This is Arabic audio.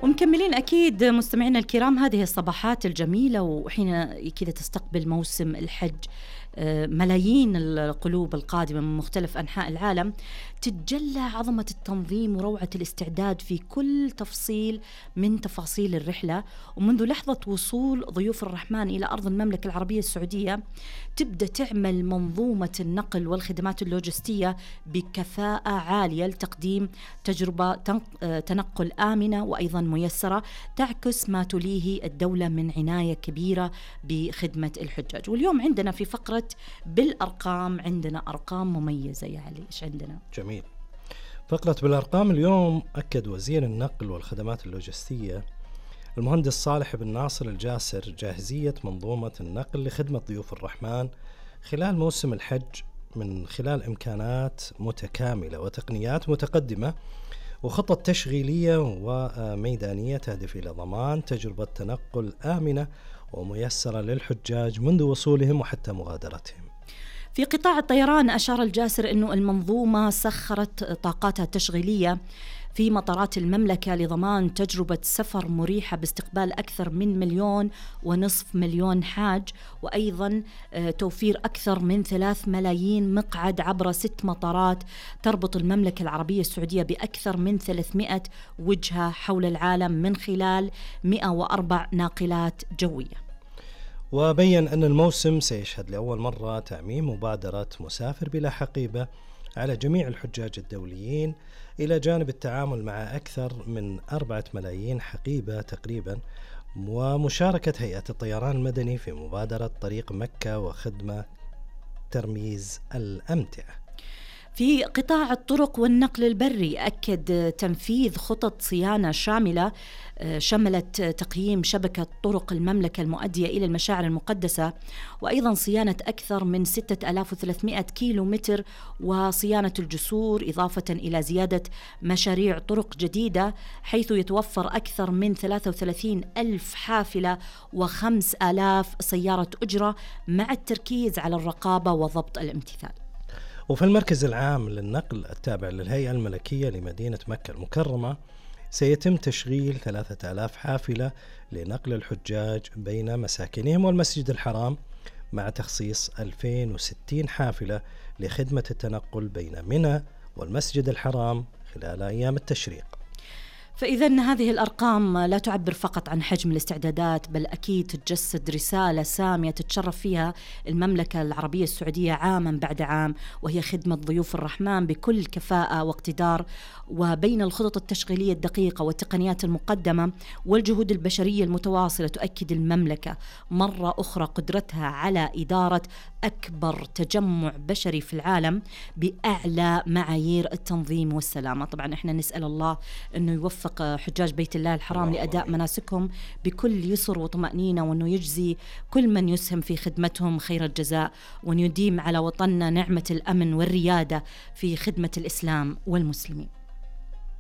ومكملين أكيد مستمعينا الكرام هذه الصباحات الجميلة، وحين كذا تستقبل موسم الحج ملايين القلوب القادمة من مختلف أنحاء العالم، تتجلى عظمة التنظيم وروعة الاستعداد في كل تفصيل من تفاصيل الرحلة. ومنذ لحظة وصول ضيوف الرحمن إلى أرض المملكة العربية السعودية تبدأ تعمل منظومة النقل والخدمات اللوجستية بكفاءة عالية لتقديم تجربة تنقل آمنة وأيضا ميسرة تعكس ما تليه الدولة من عناية كبيرة بخدمة الحجاج. واليوم عندنا في فقرة بالأرقام عندنا أرقام مميزة يا علي. إيش عندنا؟ جميل. فقرة بالأرقام اليوم أكد وزير النقل والخدمات اللوجستية المهندس صالح بن ناصر الجاسر جاهزية منظومة النقل لخدمة ضيوف الرحمن خلال موسم الحج من خلال إمكانات متكاملة وتقنيات متقدمة وخطط تشغيلية وميدانية تهدف إلى ضمان تجربة تنقل آمنة وميسرة للحجاج منذ وصولهم وحتى مغادرتهم. في قطاع الطيران أشار الجاسر أنه المنظومة سخرت طاقاتها التشغيلية في مطارات المملكة لضمان تجربة سفر مريحة باستقبال أكثر من 1.5 مليون حاج، وأيضا توفير أكثر من 3 ملايين مقعد عبر 6 مطارات تربط المملكة العربية السعودية بأكثر من 300 وجهة حول العالم من خلال 104 ناقلات جوية. وبين أن الموسم سيشهد لأول مرة تعميم مبادرة مسافر بلا حقيبة على جميع الحجاج الدوليين، إلى جانب التعامل مع أكثر من 4 ملايين حقيبة تقريبا، ومشاركة هيئة الطيران المدني في مبادرة طريق مكة وخدمة ترميز الأمتعة. في قطاع الطرق والنقل البري أكد تنفيذ خطط صيانة شاملة شملت تقييم شبكة طرق المملكة المؤدية إلى المشاعر المقدسة، وأيضا صيانة أكثر من 6300 كيلو متر وصيانة الجسور، إضافة إلى زيادة مشاريع طرق جديدة حيث يتوفر أكثر من 33 ألف حافلة و5000 سيارة أجرة مع التركيز على الرقابة وضبط الامتثال. وفي المركز العام للنقل التابع للهيئة الملكية لمدينة مكة المكرمة سيتم تشغيل 3000 حافلة لنقل الحجاج بين مساكنهم والمسجد الحرام، مع تخصيص 2060 حافلة لخدمة التنقل بين منى والمسجد الحرام خلال أيام التشريق. فإذا هذه الأرقام لا تعبر فقط عن حجم الاستعدادات، بل أكيد تجسد رسالة سامية تتشرف فيها المملكة العربية السعودية عاما بعد عام، وهي خدمة ضيوف الرحمن بكل كفاءة واقتدار. وبين الخطط التشغيلية الدقيقة والتقنيات المقدمة والجهود البشرية المتواصلة تؤكد المملكة مرة أخرى قدرتها على إدارة أكبر تجمع بشري في العالم بأعلى معايير التنظيم والسلامة. طبعا إحنا نسأل الله أنه يوفق حجاج بيت الله الحرام لأداء مناسكهم بكل يسر وطمأنينة، وأنه يجزي كل من يسهم في خدمتهم خير الجزاء، وأن يديم على وطننا نعمة الأمن والريادة في خدمة الإسلام والمسلمين.